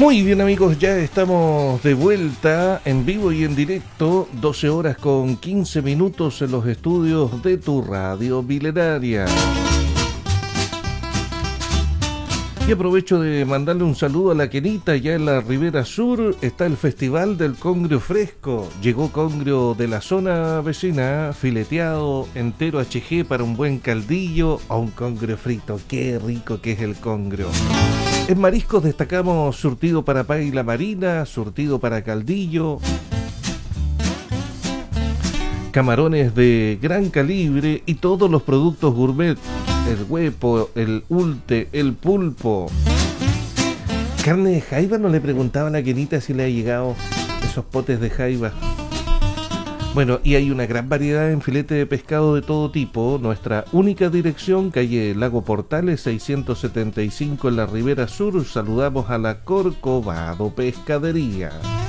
Muy bien, amigos, ya estamos de vuelta en vivo y en directo, 12 horas con 15 minutos en los estudios de tu radio milenaria. Y aprovecho de mandarle un saludo a la Kenita. Ya en la Ribera Sur está el Festival del Congrio Fresco. Llegó congrio de la zona vecina, fileteado entero HG para un buen caldillo o un congrio frito. Qué rico que es el congrio. En mariscos destacamos surtido para paila marina, surtido para caldillo, camarones de gran calibre y todos los productos gourmet. El huepo, el ulte, el pulpo. Carne de jaiba, no le preguntaba a la Kenita si le ha llegado esos potes de jaiba. Bueno, y hay una gran variedad en filete de pescado de todo tipo. Nuestra única dirección, calle Lago Portales 675 en la Ribera Sur. Saludamos a la Corcovado Pescadería.